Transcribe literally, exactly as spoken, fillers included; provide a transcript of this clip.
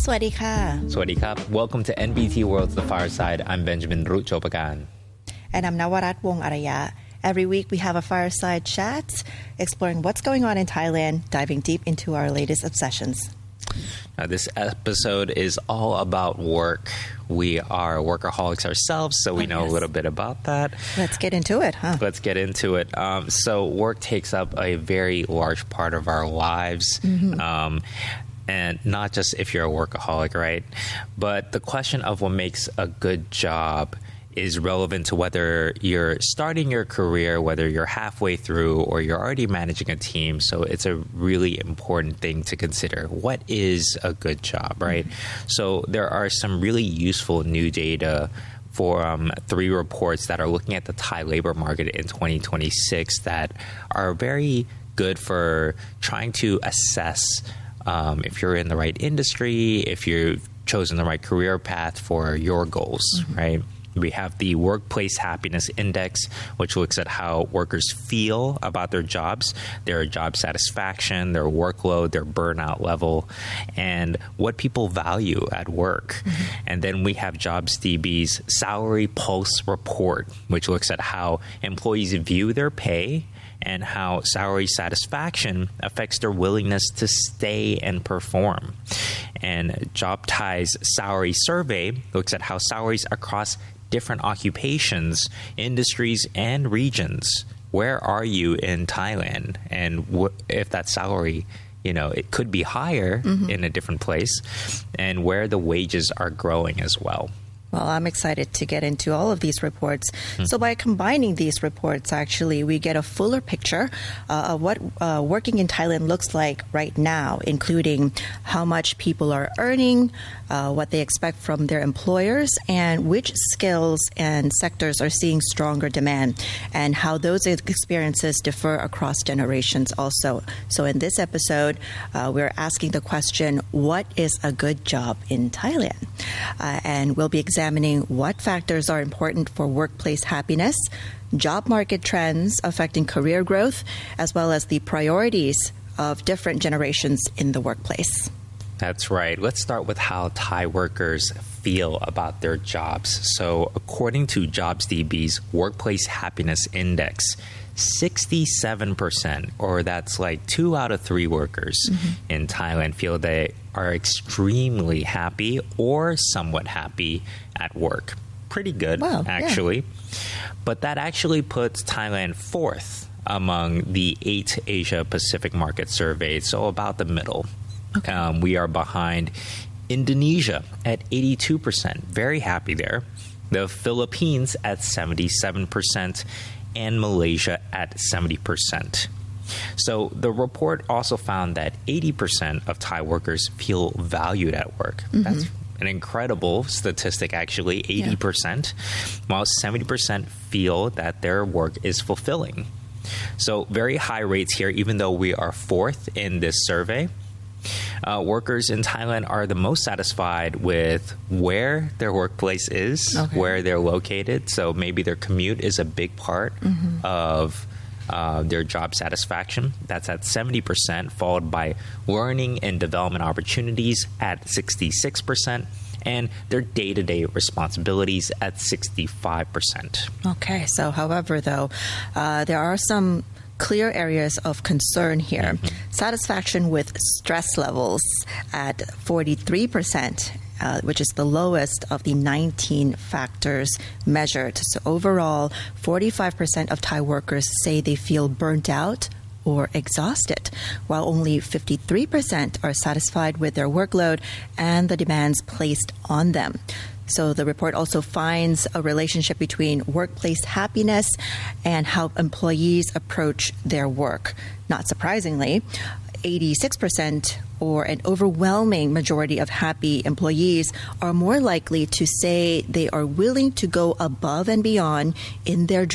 สวัสดีค่ะสวัสดีครับ Welcome to เอ็น บี ที World's The Fireside. I'm Benjamin Ruchopagan. And I'm Nawarat Wong Araya. Every week we have a fireside chat exploring what's going on in Thailand, diving deep into our latest obsessions. Now, this episode is all about work. We are workaholics ourselves, so we oh, know yes. a little bit about that. Let's get into it, huh? Let's get into it. Um, so work takes up a very large part of our lives. Mm-hmm. Um, and not just if you're a workaholic, right? But the question of what makes a good job is relevant to whether you're starting your career, whether you're halfway through, or you're already managing a team. So it's a really important thing to consider. What is a good job, right? Mm-hmm. So there are some really useful new data for um, three reports that are looking at the Thai labor market in twenty twenty-six that are very good for trying to assess um, if you're in the right industry, if you've chosen the right career path for your goals, mm-hmm. right? We have the Workplace Happiness Index, which looks at how workers feel about their jobs, their job satisfaction, their workload, their burnout level, and what people value at work. Mm-hmm. And then we have JobsDB's Salary Pulse Report, which looks at how employees view their pay and how salary satisfaction affects their willingness to stay and perform. And JobTai's Salary Survey looks at how salaries across different occupations, industries, and regions. Where are you in Thailand? And wh- if that salary, you know, it could be higher mm-hmm. in a different place, and where the wages are growing as well. Well, I'm excited to get into all of these reports. Mm-hmm. So by combining these reports, actually, we get a fuller picture uh, of what uh, working in Thailand looks like right now, including how much people are earning, uh, what they expect from their employers, and which skills and sectors are seeing stronger demand, and how those experiences differ across generations also. So in this episode, uh, we're asking the question, what is a good job in Thailand? Uh, and we'll be examining what factors are important for workplace happiness, job market trends affecting career growth, as well as the priorities of different generations in the workplace. That's right. Let's start with how Thai workers feel about their jobs. So according to JobsDB's Workplace Happiness Index, sixty-seven percent, or that's like two out of three workers mm-hmm. in Thailand feel they are extremely happy or somewhat happy at work. Pretty good, wow, actually. Yeah. But that actually puts Thailand fourth among the eight Asia Pacific market surveyed, so about the middle. Okay. Um, we are behind Indonesia at eighty-two percent, very happy there. The Philippines at seventy-seven percent, and Malaysia at seventy percent. So the report also found that eighty percent of Thai workers feel valued at work. Mm-hmm. That's an incredible statistic, actually, eighty percent, yeah. while seventy percent feel that their work is fulfilling. So very high rates here, even though we are fourth in this survey. Uh, workers in Thailand are the most satisfied with where their workplace is, okay. where they're located. So maybe their commute is a big part mm-hmm. of uh, their job satisfaction. That's at seventy percent, followed by learning and development opportunities at sixty-six percent, and their day-to-day responsibilities at sixty-five percent. Okay, so however, though, uh, there are some clear areas of concern here. Mm-hmm. Satisfaction with stress levels at forty-three percent, uh, which is the lowest of the nineteen factors measured. So overall, forty-five percent of Thai workers say they feel burnt out or exhausted, while only fifty-three percent are satisfied with their workload and the demands placed on them. So the report also finds a relationship between workplace happiness and how employees approach their work. Not surprisingly, eighty-six percent or an overwhelming majority of happy employees are more likely to say they are willing to go above and beyond in their